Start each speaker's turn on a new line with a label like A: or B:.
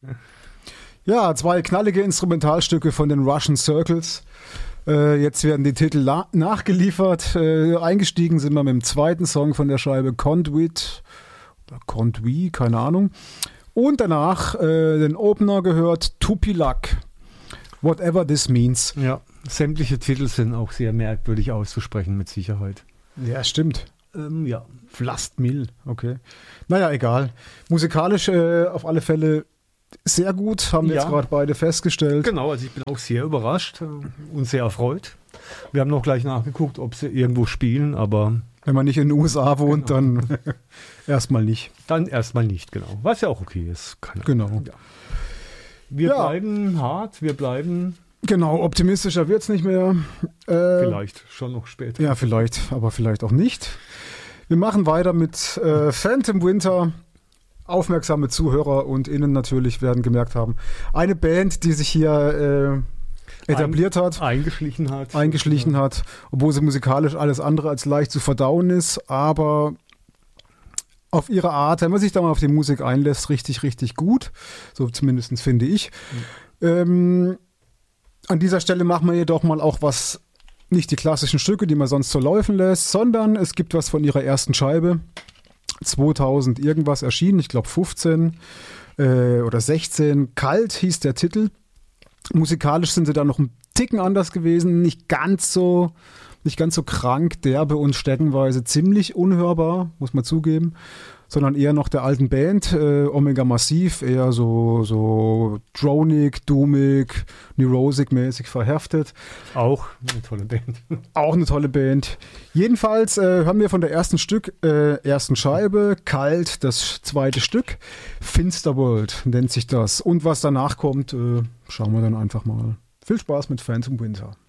A: Ja, 2 knallige Instrumentalstücke von den Russian Circles. Jetzt werden die Titel nachgeliefert. Eingestiegen sind wir mit dem zweiten Song von der Scheibe Conduit oder Conduit, keine Ahnung. Und danach den Opener gehört Tupilak. Whatever this means.
B: Ja, sämtliche Titel sind auch sehr merkwürdig auszusprechen, mit Sicherheit.
A: Ja, stimmt.
B: Ja.
A: Vlastmil, okay. Naja, egal. Musikalisch auf alle Fälle sehr gut, haben wir jetzt gerade beide festgestellt.
B: Genau, also ich bin auch sehr überrascht und sehr erfreut. Wir haben noch gleich nachgeguckt, ob sie irgendwo spielen, aber...
A: Wenn man nicht in den USA wohnt,
B: genau.
A: Dann erstmal nicht.
B: Dann erstmal nicht, genau. Was ja auch okay ist.
A: Genau.
B: Ja. Wir bleiben hart, wir bleiben...
A: Genau, optimistischer wird es nicht mehr.
B: Vielleicht schon noch später.
A: Ja, vielleicht, aber vielleicht auch nicht. Wir machen weiter mit Phantom Winter. Aufmerksame Zuhörer und Innen natürlich werden gemerkt haben. Eine Band, die sich hier etabliert hat.
B: Eingeschlichen hat.
A: Obwohl sie musikalisch alles andere als leicht zu verdauen ist, aber auf ihre Art, wenn man sich da mal auf die Musik einlässt, richtig, richtig gut. So zumindest finde ich. An dieser Stelle machen wir jedoch mal auch was, nicht die klassischen Stücke, die man sonst so laufen lässt, sondern es gibt was von ihrer ersten Scheibe. 2000 irgendwas erschienen, ich glaube 15 oder 16. Kalt hieß der Titel. Musikalisch sind sie da noch ein Ticken anders gewesen, nicht ganz so krank, derbe und steckenweise ziemlich unhörbar, muss man zugeben, sondern eher noch der alten Band, Omega Massiv, eher so dronig, doomig, Neurosic-mäßig verheftet.
B: Auch eine tolle Band.
A: Auch eine tolle Band. Jedenfalls haben wir von der ersten Scheibe, Kalt, das zweite Stück, Finsterworld nennt sich das. Und was danach kommt, schauen wir dann einfach mal. Viel Spaß mit Phantom Winter.